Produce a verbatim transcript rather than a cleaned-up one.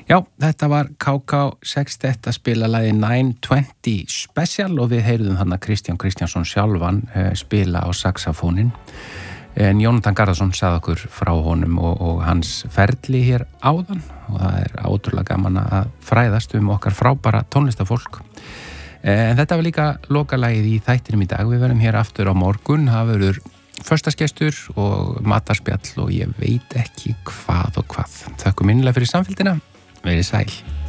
Já, þetta var K K Sextet að spila lagið nine twenty Special og við heyrðum þarna Kristján Kristjánsson sjálfan uh, spila á saxafónin. En Jónatan Garðarsson sagði okkur frá honum og, og hans ferli hér áðan og það er ótrúlega gaman að fræðast um okkar frábæra tónlistafólk. En þetta var líka lokalagið í þættinum í dag. Við verðum hér aftur á morgun. Það verður föstagestur og matarspjall og ég veit ekki hvað og hvað. Þakkum innilega fyrir samfylgdina. Verið sæl.